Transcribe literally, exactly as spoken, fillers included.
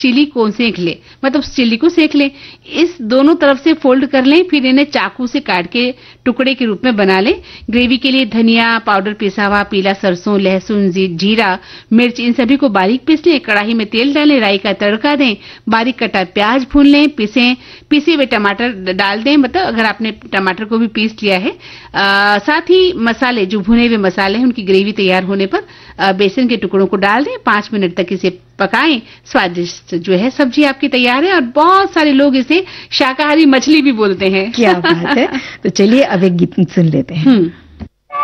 Chilli को सेक ले, मतलब चिली को सेक ले। इस दोनों तरफ से फोल्ड कर लें, फिर इन्हें चाकू से काट के टुकड़े के रूप में बना लें। ग्रेवी के लिए धनिया पाउडर पिसा हुआ, पीला सरसों, लहसुन, जीरा, मिर्च, इन सभी को बारीक पीस लें। कढ़ाई में तेल डालें, राई का तड़का दें, बारीक कटा प्याज भून लें, पीसे पीसे हुए टमाटर डाल दें, मतलब अगर आपने टमाटर को भी पीस लिया है। आ, साथ ही मसाले, जो भुने हुए मसाले हैं, उनकी ग्रेवी तैयार होने पर आ, बेसन के टुकड़ों को डाल दें। पांच मिनट तक इसे पकाएं। स्वादिष्ट जो है सब्जी आपकी तैयार है। और बहुत सारे लोग इसे शाकाहारी मछली भी बोलते हैं। क्या बात है। तो चलिए अब एक गीत सुन लेते हैं।